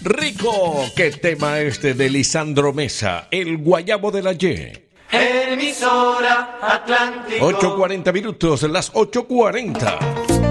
Rico, qué tema este de Lisandro Mesa, el guayabo de la Y. Emisora Atlántico. 8:40 minutos, las 8:40.